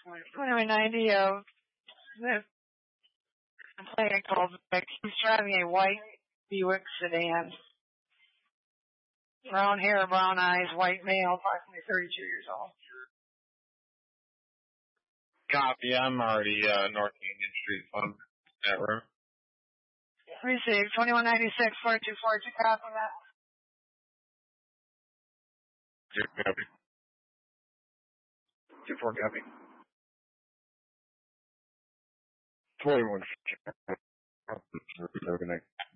2190 of the complainant called back. He's driving a white Buick sedan. Brown hair, brown eyes, white male, approximately 32 years old. Copy. I'm already North Union Street on that room. Received 2196 4242. Copy that. Copy. 24 copy. 21.